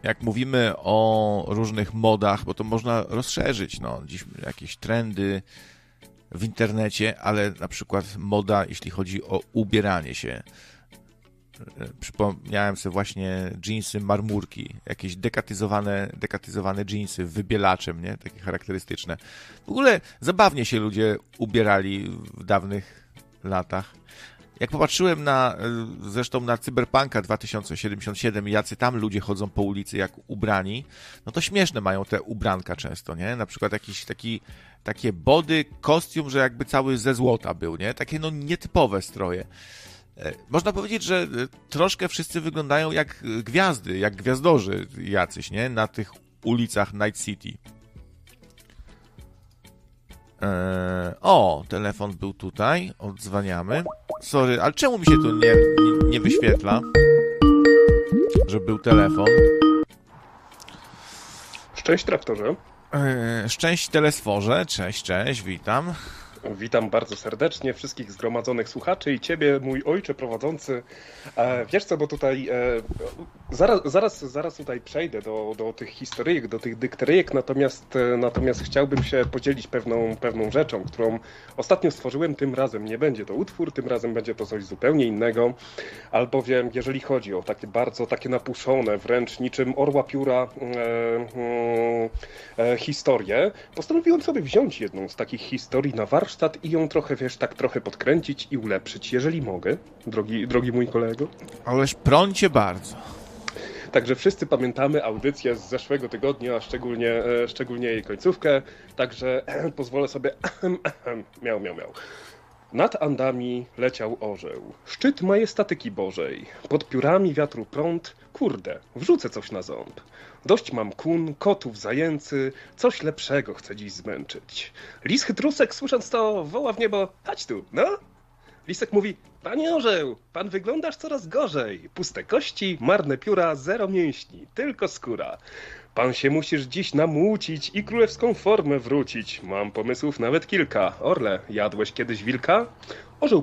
jak mówimy o różnych modach, bo to można rozszerzyć, no, dziś jakieś trendy w internecie, ale na przykład moda, jeśli chodzi o ubieranie się. Przypomniałem sobie właśnie dżinsy marmurki, jakieś dekatyzowane dżinsy wybielaczem, nie? Takie charakterystyczne. W ogóle zabawnie się ludzie ubierali w dawnych latach. Jak popatrzyłem zresztą na Cyberpunka 2077, jacy tam ludzie chodzą po ulicy jak ubrani, no to śmieszne mają te ubranka często, nie? Na przykład jakiś takie body, kostium, że jakby cały ze złota był, nie? Takie no nietypowe stroje. Można powiedzieć, że troszkę wszyscy wyglądają jak gwiazdy, jak gwiazdorzy jacyś, nie? Na tych ulicach Night City. Telefon był tutaj, odzwaniamy. Sorry, ale czemu mi się tu nie wyświetla, że był telefon? Szczęść traktorze. Szczęść telesforze, cześć, witam. Witam bardzo serdecznie wszystkich zgromadzonych słuchaczy i ciebie, mój ojcze prowadzący. Wiesz co, bo tutaj zaraz tutaj przejdę do tych historyjek, do tych dykteryjek, natomiast chciałbym się podzielić pewną rzeczą, którą ostatnio stworzyłem. Tym razem nie będzie to utwór, tym razem będzie to coś zupełnie innego, albowiem jeżeli chodzi o takie napuszone, wręcz niczym orła pióra historie, postanowiłem sobie wziąć jedną z takich historii na warsztat i ją trochę, trochę podkręcić i ulepszyć, jeżeli mogę, drogi mój kolego. Ależ prącie bardzo. Także wszyscy pamiętamy audycję z zeszłego tygodnia, a szczególnie jej końcówkę, także pozwolę sobie miał. Nad Andami leciał orzeł, szczyt majestatyki Bożej, pod piórami wiatru prąd, kurde, wrzucę coś na ząb. Dość mam kun, kotów zajęcy, coś lepszego chcę dziś zmęczyć. Lis chytrusek, słysząc to, woła w niebo, chodź tu, no. Lisek mówi, panie orzeł, pan wyglądasz coraz gorzej. Puste kości, marne pióra, zero mięśni, tylko skóra. Pan się musisz dziś namucić i królewską formę wrócić. Mam pomysłów nawet kilka. Orle, jadłeś kiedyś wilka? Orzeł